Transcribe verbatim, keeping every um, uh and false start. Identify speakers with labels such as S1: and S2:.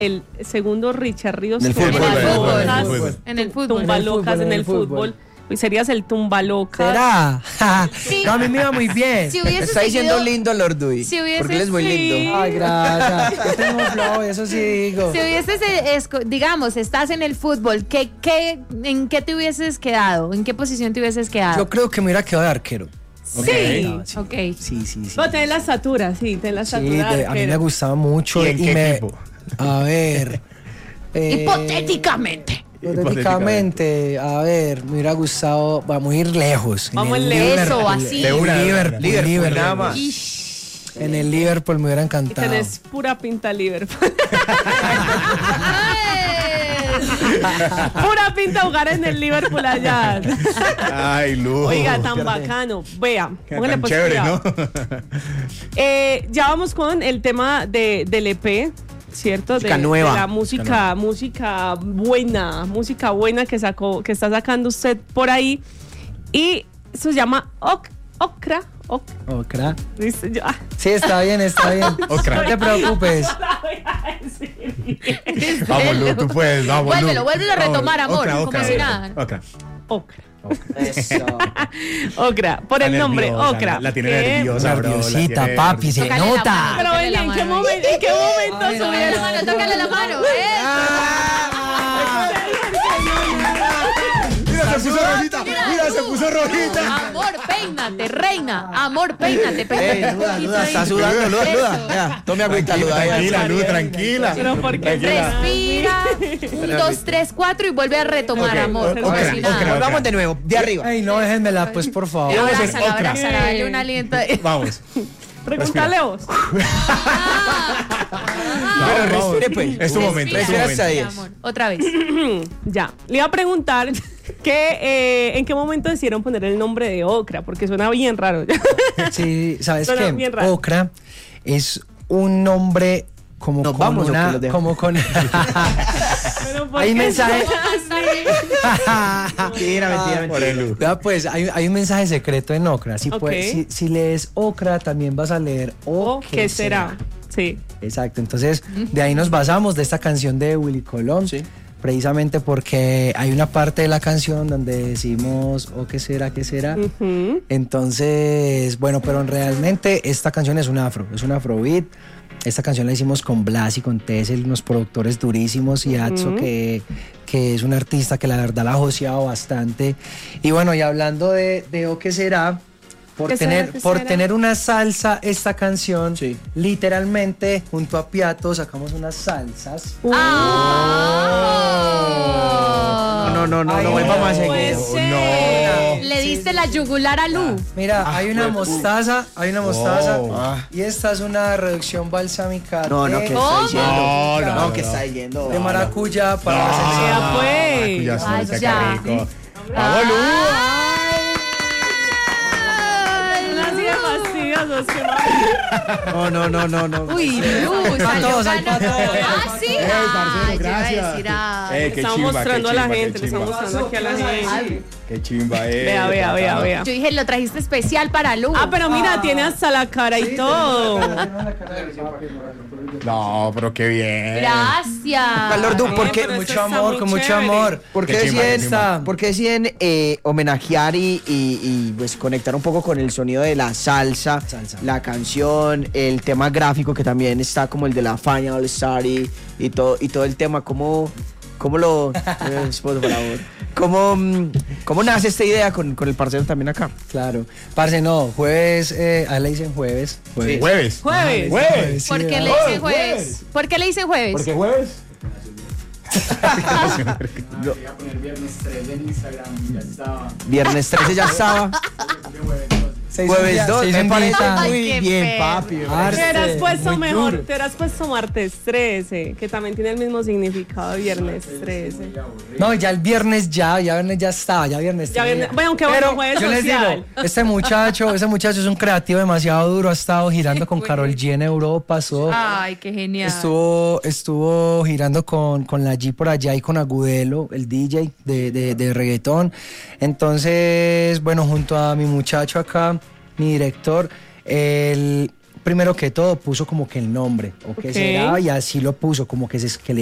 S1: el segundo Richard Ríos.
S2: En el fútbol,
S1: en el fútbol. Tumbalocas en el fútbol. Y serías el tumbalocas.
S3: ¿Será? Sí. No, a mí me iba muy bien.
S2: Si está diciendo lindo Lord Dewey. Si hubiese, porque él es muy sí. lindo.
S3: Ay, gracias. Yo tengo flow, eso sí digo.
S4: Si hubieses, digamos, estás en el fútbol, ¿qué, qué, ¿en qué te hubieses quedado? ¿En qué posición te hubieses quedado?
S3: Yo creo que me hubiera quedado de arquero.
S1: Okay.
S4: Sí,
S3: no, sí.
S4: ok.
S3: Sí, sí, sí.
S1: Pero tenés la estatura, sí, tenés la estatura.
S3: Sí, de, a mí me gustaba mucho.
S5: ¿Y en
S3: y
S5: qué
S3: me,
S5: equipo?
S3: A ver.
S4: eh, Hipotéticamente.
S3: Hipotéticamente, a ver, me hubiera gustado, vamos a ir lejos.
S1: Vamos
S3: en el
S1: lejos.
S4: Eso, así.
S5: De una,
S3: Liverpool,
S5: Liverpool,
S3: Liverpool.
S5: nada más.
S3: En el Liverpool me hubiera
S1: Y
S3: encantado.
S1: tenés pura pinta Liverpool. Pura pinta jugar en el Liverpool allá.
S5: Ay, Lu.
S1: Oiga, tan bacano. Vea, póngale
S5: Tan
S1: pues
S5: chévere,
S1: cuidado.
S5: ¿no?
S1: Eh, ya vamos con el tema de, del E P, ¿cierto?
S2: Música
S1: de,
S2: nueva.
S1: de la música, música buena, música buena que sacó, que está sacando usted por ahí. Y eso se llama Oc- Ocra. Oc-
S3: Ocra.
S1: Dice yo, ah,
S3: Sí, está bien, está bien.
S5: Ocra.
S3: No te preocupes.
S1: no la voy a decir.
S5: Vamos, Lu, tú puedes, vamos, Lu.
S4: Vuélvelo, vuélvelo a retomar,
S5: Vamos,
S4: amor,
S5: Ocra,
S4: como
S5: Ocra,
S4: si
S5: Ocra,
S4: nada.
S5: Ocra.
S1: Ocra.
S2: Eso.
S1: Ocra, por el
S5: Está
S1: nombre,
S5: nerviosa,
S1: Ocra.
S5: La, la tiene
S1: ¿Qué?
S5: nerviosa, bro. la
S3: Nerviosita,
S5: tiene
S3: papi, se
S4: Tócale la
S3: nota.
S4: mano.
S1: Pero
S4: Tócale
S1: oye,
S4: la
S1: ¿en qué
S4: mano.
S1: momento, ¿en qué momento
S3: Ay,
S1: subieron?
S4: Tócale la mano, tócale la mano.
S5: Mira, se puso rojita. Mira, se puso rojita.
S4: Amor, peínate, reina. Amor, peínate, peínate.
S2: Eh, Luda, Luda, está sudando, Luda, Luda. Ya, tome agüita, Luda.
S5: Tranquila, Lu, tranquila.
S1: Pero ¿por qué?
S4: Respira. Un, dos, tres, cuatro y vuelve a retomar,
S5: Ok,
S4: amor.
S5: ok,
S4: Como
S5: ok,
S4: si
S5: ok.
S4: nada.
S2: Vamos de nuevo, de arriba.
S3: Ay, no, déjenmela, pues, por favor.
S5: Vamos a hacer
S4: Abrázala,
S5: Ocra.
S4: abrázala, dale un aliento.
S5: Vamos.
S1: Pregúntale vos.
S2: Pero respire, pues.
S5: Es tu momento, es tu
S2: Respira
S5: momento.
S2: hasta
S4: Sí,
S2: diez.
S4: amor. Otra vez.
S1: Ya, le iba a preguntar que, eh, en qué momento decidieron poner el nombre de Ocra, porque suena bien raro.
S3: Sí, ¿sabes
S1: Suena
S3: qué?
S1: bien raro.
S3: Ocra es un nombre como
S2: Nos
S3: con
S2: vamos, ¿o
S3: una,
S2: qué los dejo?
S3: como con
S1: Pero ¿por
S3: hay
S1: qué
S3: mensaje.
S2: Mentira, mentira,
S5: Por el
S2: mentira.
S5: Lu.
S3: Vea, pues hay, hay un mensaje secreto en Ocra. Si,
S1: Ok.
S3: puedes- si, si lees Ocra, también vas a leer O,
S1: ¿O qué será? Sí.
S3: Exacto, entonces de ahí nos basamos de esta canción de Willy Colón.
S2: Sí.
S3: Precisamente porque hay una parte de la canción donde decimos ¿o qué será, qué será?
S1: Ujú.
S3: Entonces, bueno, pero realmente esta canción es un afro, es un afrobeat. Esta canción la hicimos con Blas y con Tessel, unos productores durísimos, y Atso, que, que es un artista que la verdad la ha joseado bastante. Y bueno, y hablando de, de ¿o qué será? Por,
S1: ¿Qué será,
S3: tener,
S1: qué
S3: por
S1: será?
S3: tener una salsa, esta canción,
S2: Sí.
S3: literalmente, junto a Piato, sacamos unas salsas.
S4: Ah.
S2: No, no, no,
S3: Ay,
S2: no vuelva más
S1: puede
S2: seguido.
S1: ser.
S5: No.
S4: Le diste la yugular a Lu.
S3: Mira, hay una mostaza, hay una mostaza,
S5: Oh.
S2: Ah.
S3: y esta es una reducción balsámica
S2: No, no,
S3: de,
S2: que
S4: ¿Cómo?
S2: está diciendo.
S5: No, no,
S2: No, que
S5: no.
S2: está diciendo.
S3: de maracuyá para la sensibilidad.
S1: Ya fue.
S5: Ya
S4: Ay,
S5: suelta,
S4: ya.
S5: qué rico. Vamos, Lu.
S1: Unas ideas fastidiosas que no-
S2: No, no, no, no, no.
S4: Uy, Lu, salió
S3: todos, hay
S4: ganando.
S3: pa' todos.
S4: Ah, sí.
S5: Eh,
S4: Ay,
S5: parcero,
S4: yo iba a
S5: gracias.
S4: decir, ah.
S5: Eh, qué
S1: Estamos
S5: chimba,
S1: mostrando
S5: qué
S1: a la
S5: chimba,
S1: gente,
S5: qué
S1: le estamos
S5: chimba.
S1: mostrando aquí a la gente.
S5: Qué chimba, eh.
S1: Vea, vea, vea, vea.
S4: Yo dije, lo trajiste especial para Lu.
S1: Ah, pero mira, tiene hasta la cara y todo.
S5: No, pero qué bien.
S4: Gracias.
S2: Lord Du, ¿por
S1: Eh,
S2: qué?
S1: pero
S3: Mucho
S1: esto está
S3: amor,
S1: muy
S3: con mucho
S1: chévere.
S3: amor.
S2: ¿Por qué
S5: Qué chimba, qué
S2: deciden,
S3: chimba.
S2: ¿por qué deciden eh, homenajear y, y- y, pues conectar un poco con el sonido de la salsa,
S3: Salsa.
S2: la canción, el tema gráfico que también está como el de la Fania All Star y, y todo y todo el tema? ¿Cómo, cómo lo eh, esposo, por favor. ¿Cómo, mm, cómo nace esta idea con, con el parcero también acá?
S3: Claro. Parce, no, jueves, eh, a él le dicen jueves. Jueves.
S5: Jueves.
S1: Jueves.
S5: Jueves.
S4: ¿Por qué le
S5: Oh,
S4: dicen jueves?
S5: jueves.
S4: ¿Por qué le dicen jueves?
S5: ¿Por qué jueves?
S2: Viernes trece ya estaba.
S3: Seis
S2: Jueves
S3: días,
S2: dos,
S3: seis
S2: me parece
S3: días.
S4: Ay,
S2: muy
S4: qué
S2: bien,
S4: feo.
S2: papi. me
S3: Ah,
S2: parece.
S1: Te hubieras
S3: Este,
S1: puesto
S3: muy
S1: mejor,
S3: duro.
S1: te hubieras puesto martes trece, que también tiene el mismo significado de viernes trece.
S3: No, ya el viernes ya, ya viernes ya estaba, ya viernes.
S1: Ya
S3: tenía.
S1: viernes- bueno, aunque bueno,
S3: Pero
S1: jueves
S3: yo les
S1: social.
S3: digo, este muchacho, ese muchacho es un creativo demasiado duro, ha estado girando con Karol G en Europa, estuvo,
S4: Ay, qué genial.
S3: estuvo, estuvo girando con, con la G por allá y con Agudelo, el D J de, de, de reggaetón. Entonces, bueno, junto a mi muchacho acá, mi director, él primero que todo puso como que el nombre, o qué
S1: Ok.
S3: será, y así lo puso, como que, se, que le